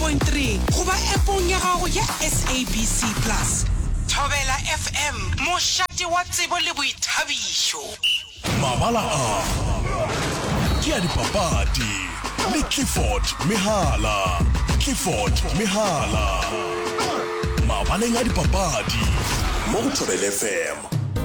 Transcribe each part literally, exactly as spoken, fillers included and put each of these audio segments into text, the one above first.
point three goba appong ya gago ya S A B C Plus. Thobela F M mošate wa tsebo le boithabišo. Mabala a ke a dipapadi le Clifford Mehala. Clifford Mehala. Mabaleng a dipapadi mo go Thobela F M.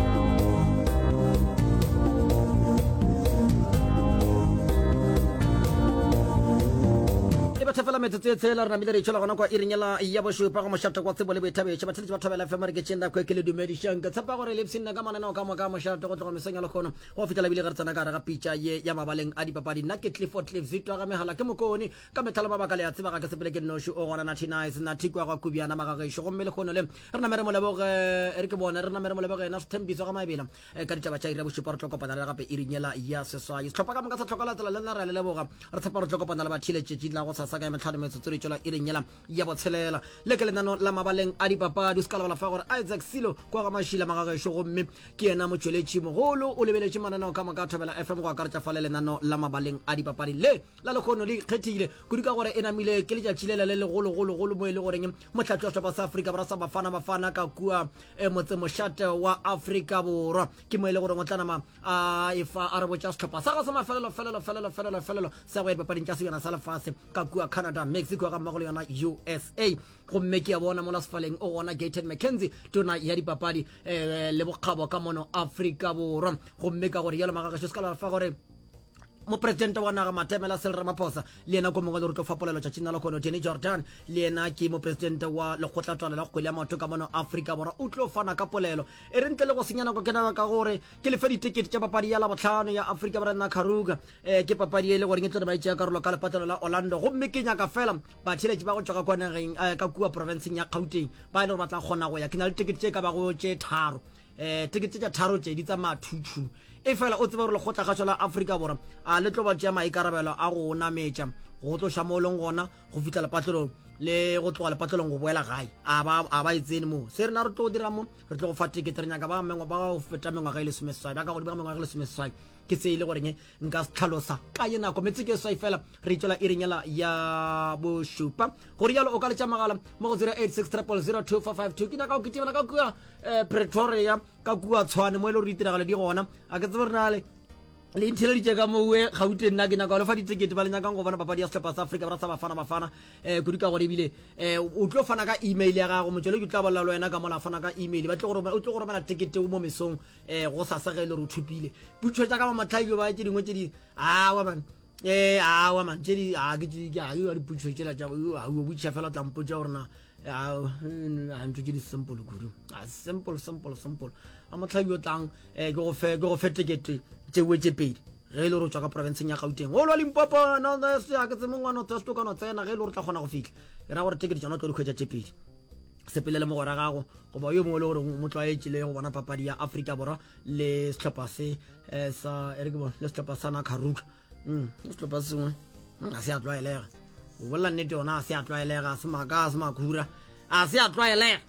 Tefela metsetse tsela rena mile re tshola gona kwa iringela ya bošopa go mošata kwa tsebo le boithabišo batlheletse ba Thobela F M re ke tšenda kwe ke le dumedišang ke tshepa gore le ipsina ka mananeo ka moka mošata go tloga meseng ya lekgono go fitela bile ga re tsena ka re ga pitša ye ya mabaleng a dipapadi nna ke Clifford Cliff Zitwa ga Mehala ke mokone ka methala mabaka le ya tseba ga ke sepele ke noši o gona Nathi Nice na thikwa ga kubiana magagešo gomme lekgono le re namere moleboge re ke bona re namere moleboge na sethembiso ga mabela ka ditaba tša ira bošopa re tlo kopana le gape iringela ya seswai setlhopha ka moka sa tlhoka latela le nna re a le leboga re tshepa re tlo kopana le batšhiletšetši la go sasa ka metlhano metsotso tšola iringela ya botshelela le ke lenano la mabaleng a dipapadi ska la fa gore Isaac Silo kwa ga mashila magagešo gomme ke yena motšweletši mogolo o lebeletše mananeo ka moka Thobela F M go akaretša fa le lenano la mabaleng a dipapadi le la lekgono le kgethile kudu ka gore e namile ke letšatši le le legologologolo mo e le goreng mohlatswi wa sehlopha sa Afrika Borwa sa Bafana Bafana ka kua motse mošate wa Afrika Borwa ke mo e le gore o tlanama a efa a re botša sehlopha sa go se mafelelo felelo felelo felelo felelo sa go ya dipapading tša sebjana sa lefase ka kua Canada Mexico ga mmogo le yona U S A gomme ke ya bona mo lasefaleng o gona Gaten McKenzie tona ya dipapadi le bokgabo ka mono Afrika Borwa gomme ka gore yalo magagešo se ka la fa gore mopresidente wa naga Mathemela Cyril Ramaphosa le yena ko mongwe le re tlo fapolelwa tšatšing la lekgono Jenny Jordan le yena ke mopresidente wa lekgotlatlwana la kgwele ya maoto ka mono Afrika Borwa o tlo fana ka polelo e re ntle le go senya nako ke naga ka gore ke lefe ditekete tša papadi ya la botlhano ya Afrika Borwa nna Kharuga ke papadi e le gore e tlo ba itšea karolo ka lepatlelo la Orlando gomme ke nyaka fela batšheletši ba go tšwa ka kwa nageng ka kua provinceng ya Gauteng ba e le gore ba tla kgona go ya ke na le tekete tše ka bago tše tharo eh tikete tša tharo tše di tsa mathutu e fela o tseba gore le gotla gašo la Afrika Borwa a le tlo ba tšea maikarabelo a go nametša go tlo šamolong gona go fitla lepatlelong le go tloga lepatlelong go boela gae a ba a ba itsene mo se rena re tlo dira mo re tlo go fa tikete re nyaka ba mengwe ba go feta mengwaga e lesomeseswai ba ka go dira mengwaga e lesomeseswai ke se ile gore nka se tlhalosa ka ye nako metse ke swai fela re tswela iringela ya bošupa gore yalo o ka le tša magala mo go zero eight six zero zero zero two four five two ke na ka go kitibana ka kua Pretoria ka kua Tshwane mo e le re ditiragalo di gona a ke tsebe re na le le intelligence ka mowe Gauteng nna ke na ka lo fa ditekete ba le nyakang go bona papadi ya sehlopha sa Afrika Borwa sa Bafana Bafana eh kudu ka gore bile eh o tlo fana ka email ya gago motswele ke tla bolla lo yena ka mola fana ka email ba tlo gore o tlo gore bana tekete mo mesong eh go sa sa ge le re thupile butšho tša ka matlhaio ba tše dingwe tše di a wa man eh a wa man tše di a ke di ya yo di butšho tšela tša a o butša fela tlampo tša gorena a ntho ke di simple kudu a simple simple simple a matlhaio tlang eh go fe go fe tekete tše wetse pedi ge le re tswa ka provinceng ya Gauteng o lwa Limpopo no se a ke tse mongwana tsesto ka no tsena ge le re tla kgona go fitla e ra gore tekete tsona tlo di khwetša tše pedi sepelele mo gore gago go ba yo mongwe le gore mo tlwaetšile go bona papadi ya Afrika Borwa le sehlopha se sa e re ke bona le sehlopha sa na Kharuga mm sehlopha sengwe a se a tlwaelega o bolla nnete yona a se a tlwaelega a se maka a se makhura a se a tlwaelega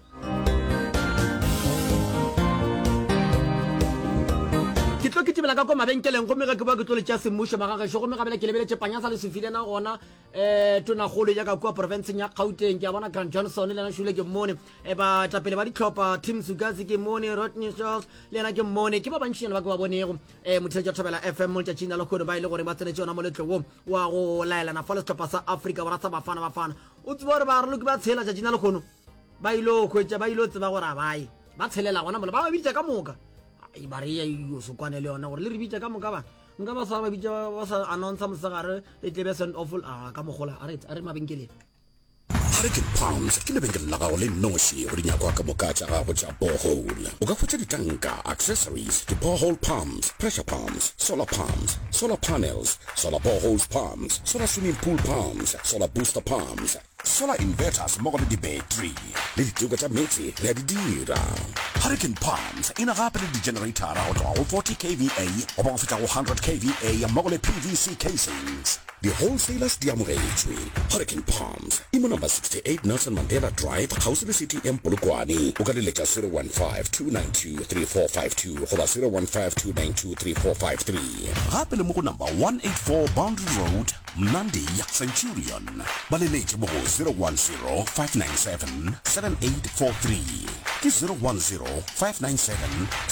ke tlo ke tibela ka kwa mabenkeleng go mega ke ba ke tlo le tša semmušo magagešo go mega bela ke lebeletse Panyasa le Sefilena gona eh tona golo ya ka kwa provinceng ya Gauteng ke a bona Grant Johnson le na shule ke mone e ba tapele ba ditlhopha Tim Sugazi ke mone Rodney Charles le na ke mone ke ba bantšhinyana ba ke ba bonego eh motheletša Thobela F M mo tšatšing la lekgono ba ile gore ba tsenetse yona mo letlogo wa go laelana fa le sehlopha sa Afrika Borwa sa Bafana Bafana o tseba gore ba re lo ke ba tshela tšatšing la lekgono ba ilo khwetša ba ilo tseba gore a bae ba tshelela gona mola ba ba bitša ka moka e ba re ya yo so kwane le yona gore le re bitša ka moka ba nka ba sa ba bitša ba sa announce mosegare e tlebe send awful a ka mogola a re a re mabenkeleng Hurricane Palms ke lebenkele la gago le noši go dinyakwa ka moka tša gago tša borehole o ka khwetša ditanka accessories di borehole pumps pressure pumps solar pumps solar panels solar boreholes pumps solar swimming pool pumps solar booster pumps solar inverters mmogo le di-battery le dituka tša metsi le ya di dira Hurricane Palms e na gape le di-generatara go tloga go forty K V A go ba go feta go one hundred K V A mmogo le P V C casings di-wholesalers di amogetswe. Hurricane Palms imo number sixty-eight Nelson Mandela Drive, gaufi le city m Polokwane. O ka leletsa zero one five two nine two three four five two goba zero one five two nine two three four five three. Gape le mo go number one eighty-four Boundary Road, Mnandi Centurion. Ba leletse mo go zero one zero five nine seven seven eight four three ke zero one zero five nine seven